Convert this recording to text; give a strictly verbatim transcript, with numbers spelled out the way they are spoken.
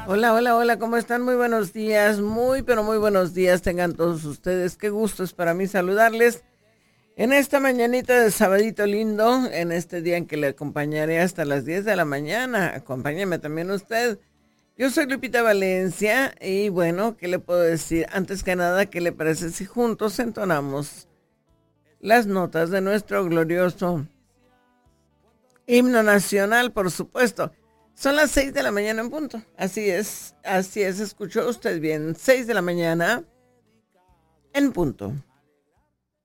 Hola, hola, hola, ¿cómo están? Muy buenos días, muy, pero muy buenos días tengan todos ustedes. Qué gusto es para mí saludarles en esta mañanita de sabadito lindo, en este día en que le acompañaré hasta las diez de la mañana. Acompáñeme también usted. Yo soy Lupita Valencia y bueno, ¿qué le puedo decir? Antes que nada, ¿qué le parece si juntos entonamos las notas de nuestro glorioso himno nacional, por supuesto? Son las seis de la mañana en punto. Así es, así es, escuchó usted bien. Seis de la mañana en punto.